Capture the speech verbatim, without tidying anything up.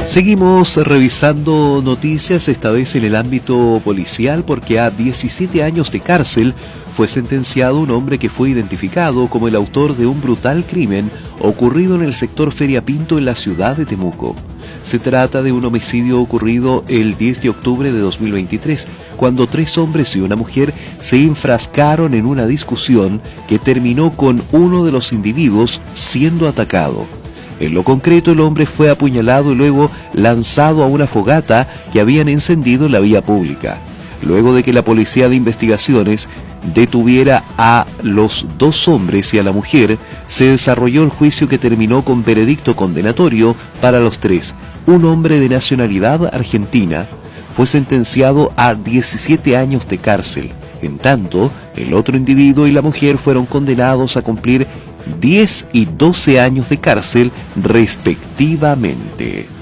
Seguimos revisando noticias, esta vez en el ámbito policial, porque a diecisiete años de cárcel fue sentenciado un hombre que fue identificado como el autor de un brutal crimen ocurrido en el sector Feria Pinto en la ciudad de Temuco. Se trata de un homicidio ocurrido el diez de octubre de dos mil veintitrés, cuando tres hombres y una mujer se enfrascaron en una discusión que terminó con uno de los individuos siendo atacado. En lo concreto, el hombre fue apuñalado y luego lanzado a una fogata que habían encendido en la vía pública. Luego de que la Policía de Investigaciones detuviera a los dos hombres y a la mujer, se desarrolló el juicio que terminó con veredicto condenatorio para los tres. Un hombre de nacionalidad argentina fue sentenciado a diecisiete años de cárcel. En tanto, el otro individuo y la mujer fueron condenados a cumplir diez y doce años de cárcel respectivamente.